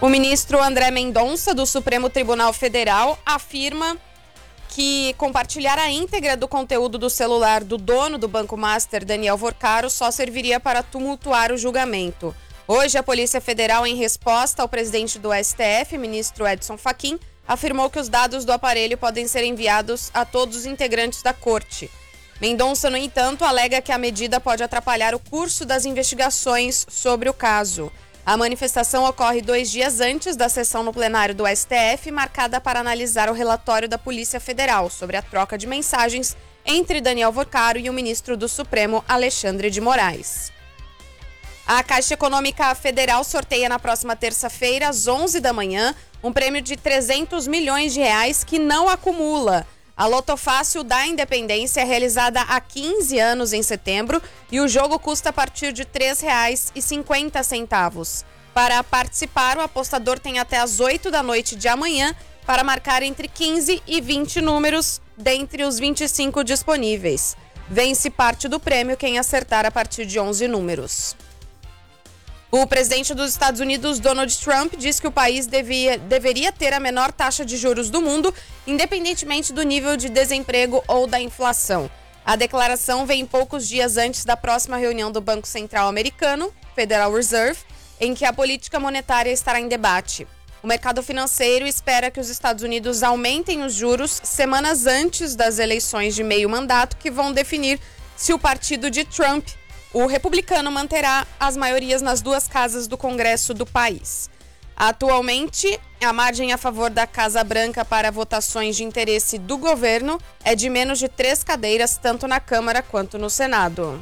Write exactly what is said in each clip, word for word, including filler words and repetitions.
O ministro André Mendonça, do Supremo Tribunal Federal, afirma que compartilhar a íntegra do conteúdo do celular do dono do Banco Master, Daniel Vorcaro, só serviria para tumultuar o julgamento. Hoje, a Polícia Federal, em resposta ao presidente do S T F, ministro Edson Fachin, afirmou que os dados do aparelho podem ser enviados a todos os integrantes da corte. Mendonça, no entanto, alega que a medida pode atrapalhar o curso das investigações sobre o caso. A manifestação ocorre dois dias antes da sessão no plenário do S T F, marcada para analisar o relatório da Polícia Federal sobre a troca de mensagens entre Daniel Vorcaro e o ministro do Supremo, Alexandre de Moraes. A Caixa Econômica Federal sorteia na próxima terça-feira, às onze da manhã, um prêmio de trezentos milhões de reais que não acumula. A Loto Fácil da Independência é realizada há quinze anos em setembro e o jogo custa a partir de três reais e cinquenta centavos. Para participar, o apostador tem até às oito da noite de amanhã para marcar entre quinze e vinte números dentre os vinte e cinco disponíveis. Vence parte do prêmio quem acertar a partir de onze números. O presidente dos Estados Unidos, Donald Trump, diz que o país devia, deveria ter a menor taxa de juros do mundo, independentemente do nível de desemprego ou da inflação. A declaração vem poucos dias antes da próxima reunião do Banco Central Americano, Federal Reserve, em que a política monetária estará em debate. O mercado financeiro espera que os Estados Unidos aumentem os juros semanas antes das eleições de meio mandato, que vão definir se o partido de Trump, o republicano, manterá as maiorias nas duas casas do Congresso do país. Atualmente, a margem a favor da Casa Branca para votações de interesse do governo é de menos de três cadeiras, tanto na Câmara quanto no Senado.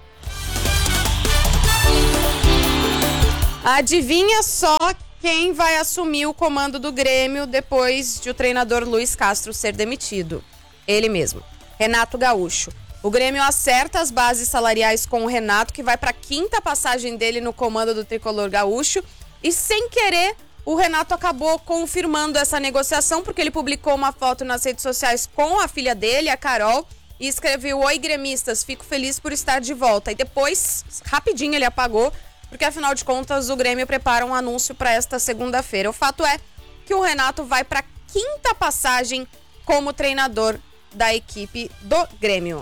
Adivinha só quem vai assumir o comando do Grêmio depois de o treinador Luiz Castro ser demitido? Ele mesmo, Renato Gaúcho. O Grêmio acerta as bases salariais com o Renato, que vai para a quinta passagem dele no comando do tricolor gaúcho. E sem querer, o Renato acabou confirmando essa negociação, porque ele publicou uma foto nas redes sociais com a filha dele, a Carol, e escreveu: "Oi, gremistas, fico feliz por estar de volta." E depois, rapidinho, ele apagou, porque afinal de contas o Grêmio prepara um anúncio para esta segunda-feira. O fato é que o Renato vai para a quinta passagem como treinador da equipe do Grêmio.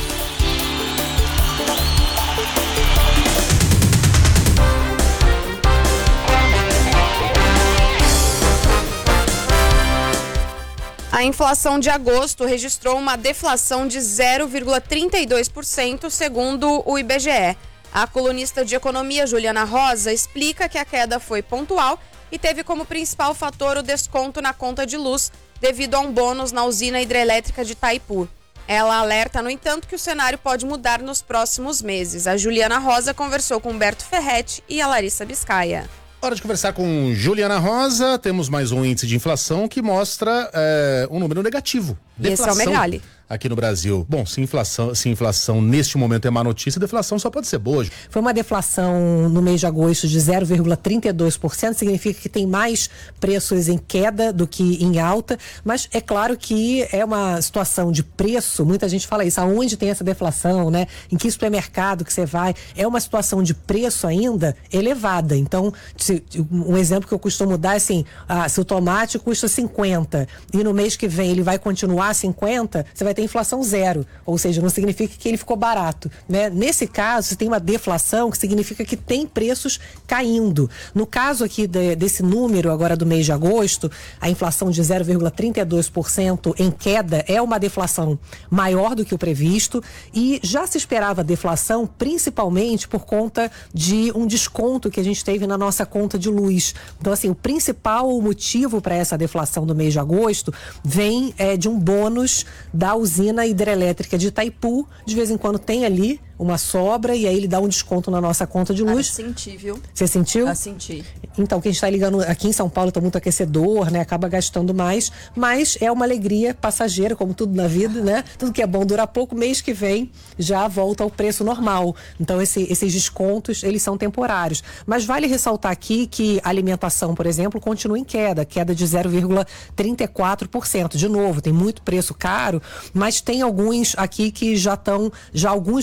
A inflação de agosto registrou uma deflação de zero vírgula trinta e dois por cento, segundo o I B G E. A colunista de economia, Juliana Rosa, explica que a queda foi pontual e teve como principal fator o desconto na conta de luz devido a um bônus na usina hidrelétrica de Itaipu. Ela alerta, no entanto, que o cenário pode mudar nos próximos meses. A Juliana Rosa conversou com Humberto Ferretti e a Larissa Biscaia. Hora de conversar com Juliana Rosa. Temos mais um índice de inflação que mostra é, um número negativo. Deflação. Esse é o Megali. Aqui no Brasil. Bom, se inflação, se inflação neste momento é má notícia, deflação só pode ser boa. Foi uma deflação no mês de agosto de zero vírgula trinta e dois por cento, significa que tem mais preços em queda do que em alta, mas é claro que é uma situação de preço, muita gente fala isso, aonde tem essa deflação, né? Em que supermercado que você vai, é uma situação de preço ainda elevada. Então, se, um exemplo que eu costumo dar é assim, ah, se o tomate custa cinquenta e no mês que vem ele vai continuar cinquenta, você vai ter inflação zero, ou seja, não significa que ele ficou barato, né? Nesse caso, você tem uma deflação que significa que tem preços caindo. No caso aqui de, desse número agora do mês de agosto, a inflação de zero vírgula trinta e dois por cento em queda é uma deflação maior do que o previsto e já se esperava deflação principalmente por conta de um desconto que a gente teve na nossa conta de luz. Então, assim, o principal motivo para essa deflação do mês de agosto vem é, de um bônus da usina hidrelétrica de Itaipu. De vez em quando tem ali uma sobra e aí ele dá um desconto na nossa conta de luz. Ah, senti, viu? Você sentiu? Ah, senti. Então, quem está ligando aqui em São Paulo está muito aquecedor, né? Acaba gastando mais, mas é uma alegria passageira, como tudo na vida, né? Tudo que é bom dura pouco, mês que vem já volta ao preço normal. Então, esse, esses descontos, eles são temporários. Mas vale ressaltar aqui que a alimentação, por exemplo, continua em queda, queda de zero vírgula trinta e quatro por cento. De novo, tem muito preço caro, mas tem alguns aqui que já estão, já há alguns meses,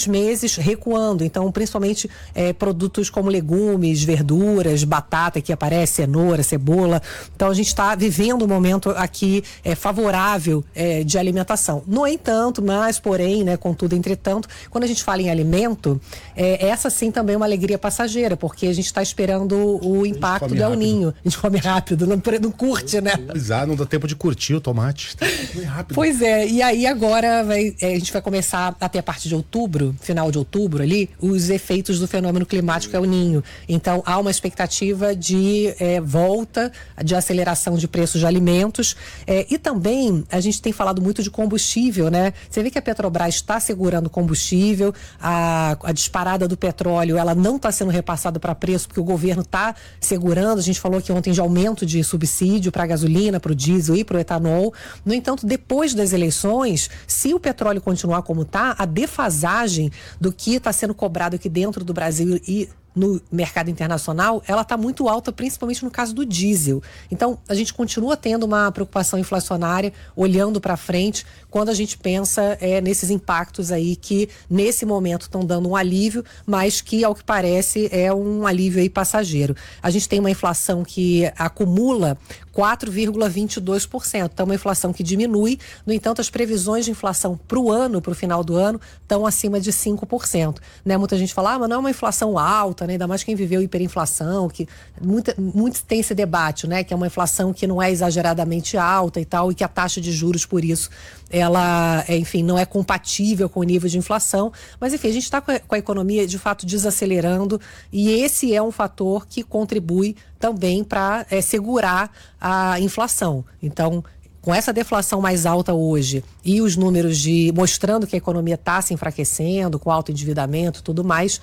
índices recuando. Então, principalmente é, produtos como legumes, verduras, batata que aparece, cenoura, cebola. Então, a gente está vivendo um momento aqui é, favorável é, de alimentação. No entanto, mas, porém, né, contudo, entretanto, quando a gente fala em alimento, é, essa sim também é uma alegria passageira, porque a gente está esperando o impacto do El Niño. A gente come rápido, não, não curte, né? Exato, não dá tempo de curtir o tomate. Rápido. Pois é, e aí agora vai, é, a gente vai começar até a partir de outubro, final de outubro ali, os efeitos do fenômeno climático El Niño. Então há uma expectativa de é, volta, de aceleração de preços de alimentos é, e também a gente tem falado muito de combustível, né? Você vê que a Petrobras está segurando combustível, a, a disparada do petróleo, ela não está sendo repassada para preço porque o governo está segurando. A gente falou que ontem de aumento de subsídio para a gasolina, para o diesel e para o etanol. No entanto, depois das eleições, se o petróleo continuar como está, a defasagem do que está sendo cobrado aqui dentro do Brasil e no mercado internacional, ela está muito alta, principalmente no caso do diesel. Então, a gente continua tendo uma preocupação inflacionária, olhando para frente, quando a gente pensa é, nesses impactos aí que, nesse momento, estão dando um alívio, mas que, ao que parece, é um alívio aí passageiro. A gente tem uma inflação que acumula quatro vírgula vinte e dois por cento. Então, uma inflação que diminui. No entanto, as previsões de inflação para o ano, para o final do ano, estão acima de cinco por cento. Né? Muita gente fala, ah, mas não é uma inflação alta, né? Ainda mais quem viveu hiperinflação, que muita, muito tem esse debate, né? Que é uma inflação que não é exageradamente alta e tal, e que a taxa de juros, por isso, ela, enfim, não é compatível com o nível de inflação. Mas, enfim, a gente está com, com a economia, de fato, desacelerando, e esse é um fator que contribui também para é, segurar a inflação. Então, com essa deflação mais alta hoje e os números de mostrando que a economia está se enfraquecendo, com alto endividamento e tudo mais,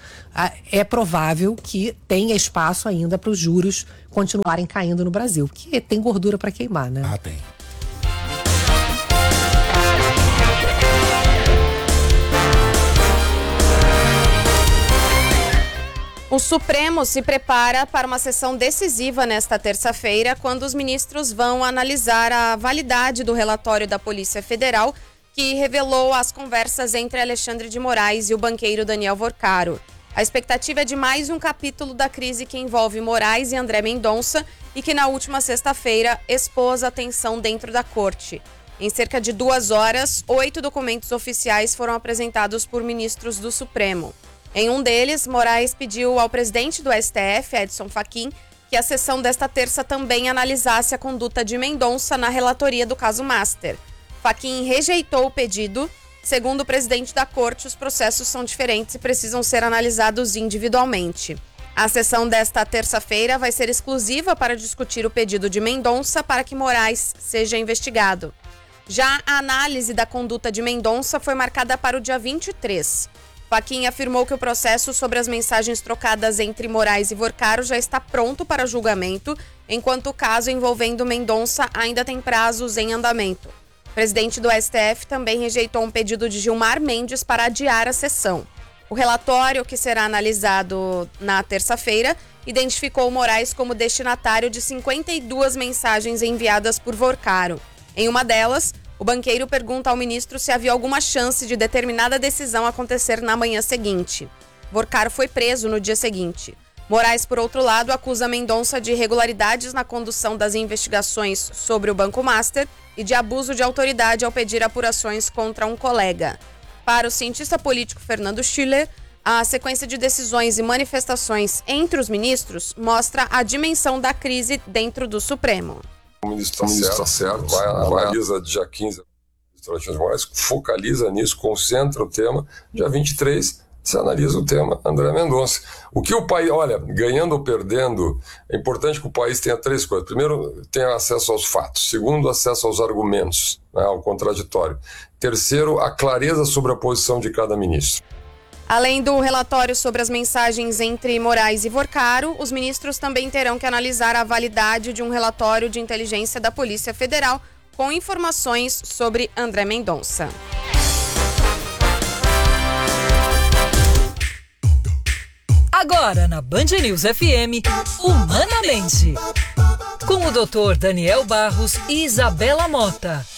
é provável que tenha espaço ainda para os juros continuarem caindo no Brasil, porque tem gordura para queimar, né? Ah, tem. O Supremo se prepara para uma sessão decisiva nesta terça-feira, quando os ministros vão analisar a validade do relatório da Polícia Federal, que revelou as conversas entre Alexandre de Moraes e o banqueiro Daniel Vorcaro. A expectativa é de mais um capítulo da crise que envolve Moraes e André Mendonça e que na última sexta-feira expôs a tensão dentro da corte. Em cerca de duas horas, oito documentos oficiais foram apresentados por ministros do Supremo. Em um deles, Moraes pediu ao presidente do S T F, Edson Fachin, que a sessão desta terça também analisasse a conduta de Mendonça na relatoria do caso Master. Fachin rejeitou o pedido. Segundo o presidente da corte, os processos são diferentes e precisam ser analisados individualmente. A sessão desta terça-feira vai ser exclusiva para discutir o pedido de Mendonça para que Moraes seja investigado. Já a análise da conduta de Mendonça foi marcada para o dia vinte e três. Fachin afirmou que o processo sobre as mensagens trocadas entre Moraes e Vorcaro já está pronto para julgamento, enquanto o caso envolvendo Mendonça ainda tem prazos em andamento. O presidente do S T F também rejeitou um pedido de Gilmar Mendes para adiar a sessão. O relatório, que será analisado na terça-feira, identificou Moraes como destinatário de cinquenta e duas mensagens enviadas por Vorcaro. Em uma delas, o banqueiro pergunta ao ministro se havia alguma chance de determinada decisão acontecer na manhã seguinte. Vorcaro foi preso no dia seguinte. Moraes, por outro lado, acusa Mendonça de irregularidades na condução das investigações sobre o Banco Master e de abuso de autoridade ao pedir apurações contra um colega. Para o cientista político Fernando Schiller, a sequência de decisões e manifestações entre os ministros mostra a dimensão da crise dentro do Supremo. O ministro está certo, vai, analisa dia quinze, de Moraes, focaliza nisso, concentra o tema. Dia vinte e três, se analisa o tema André Mendonça. O que o país, olha, ganhando ou perdendo, é importante que o país tenha três coisas. Primeiro, tenha acesso aos fatos. Segundo, acesso aos argumentos, né, ao contraditório. Terceiro, a clareza sobre a posição de cada ministro. Além do relatório sobre as mensagens entre Moraes e Vorcaro, os ministros também terão que analisar a validade de um relatório de inteligência da Polícia Federal com informações sobre André Mendonça. Agora na Band News F M, Humanamente, com o doutor Daniel Barros e Isabela Mota.